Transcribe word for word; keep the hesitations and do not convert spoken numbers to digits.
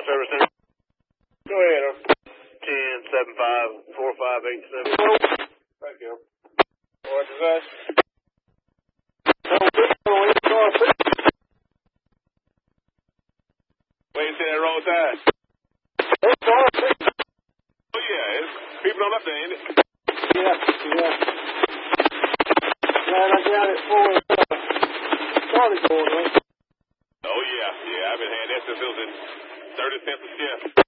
service center. Go ahead, huh? ten seven five four five eight seven. Thank you. What is that? Where you see that road side? Oh, yeah, it's people on up there, ain't it? Yeah, yeah. Glad I got it for it. Started going, huh? Oh, yeah, yeah, I've been having that since it was in thirty cents a shift.